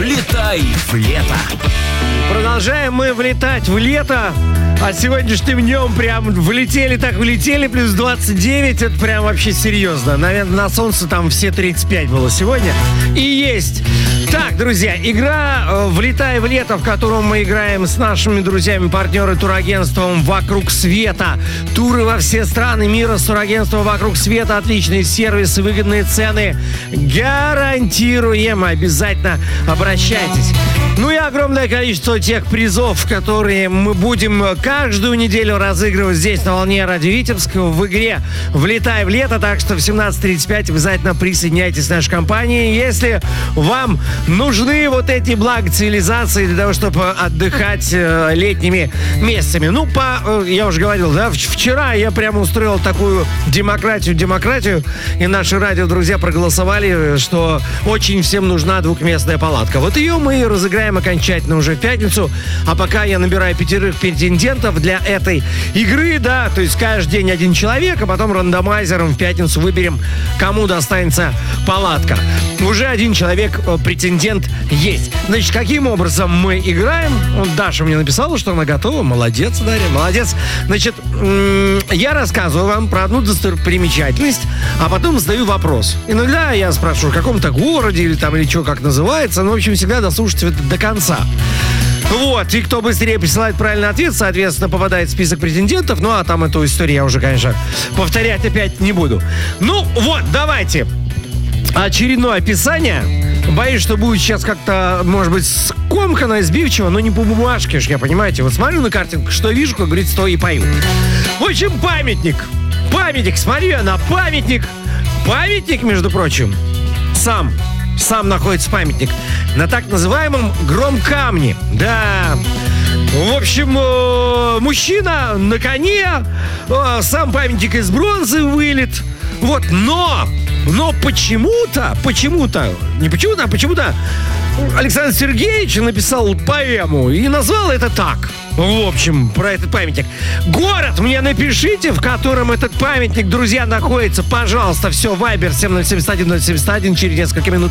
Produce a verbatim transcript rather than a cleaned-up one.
Влетай в лето. Продолжаем мы влетать в лето. А сегодняшним днем прям влетели, так влетели, плюс двадцать девять. Это прям вообще серьезно. Наверное, на солнце там все тридцать пять было сегодня. И есть. Так, друзья, игра э, «Влетай в лето», в котором мы играем с нашими друзьями, партнеры турагентством «Вокруг света». Туры во все страны мира с турагентством «Вокруг света». Отличные сервисы, выгодные цены. Гарантируем. Обязательно обращайтесь. Ну и огромное количество тех призов, которые мы будем каждую неделю разыгрывать здесь на волне Радио Витебского в игре «Влетай в лето». Так что в семнадцать тридцать пять обязательно присоединяйтесь к нашей компании. Если вам нужны вот эти блага цивилизации для того, чтобы отдыхать э, летними месяцами. Ну, по, э, я уже говорил, да, вчера я прямо устроил такую демократию, демократию, и наши радиодрузья проголосовали, что очень всем нужна двухместная палатка. Вот ее мы и разыграем окончательно уже в пятницу. А пока я набираю пятерых претендентов для этой игры, да, то есть каждый день один человек, а потом рандомайзером в пятницу выберем, кому достанется палатка. Уже один человек, претендент, есть. Значит, каким образом мы играем? Вот Даша мне написала, что она готова. Молодец, Дарья, молодец. Значит, я рассказываю вам про одну достопримечательность, а потом задаю вопрос. Иногда я спрашиваю, в каком-то городе или там, или что, как называется. Ну, в общем, всегда дослушайте это до конца. Вот, и кто быстрее присылает правильный ответ, соответственно, попадает в список претендентов. Ну, а там эту историю я уже, конечно, повторять опять не буду. Ну, вот, давайте. Очередное описание. Боюсь, что будет сейчас как-то, может быть, скомканно, сбивчиво, но не по бумажке ж, я понимаете. Вот смотрю на картинку, что вижу, как говорится, то и пою. В общем, памятник. Памятник, смотри я на памятник. Памятник, между прочим, сам, сам находится памятник на так называемом Громкамне. Да. В общем, э, мужчина на коне, э, сам памятник из бронзы вылит. Вот, но, но почему-то, почему-то, не почему-то, а почему-то Александр Сергеевич написал поэму и назвал это так. В общем, про этот памятник. Город мне напишите, в котором этот памятник, друзья, находится. Пожалуйста, все, Вайбер семь ноль семь один ноль семь один. Через несколько минут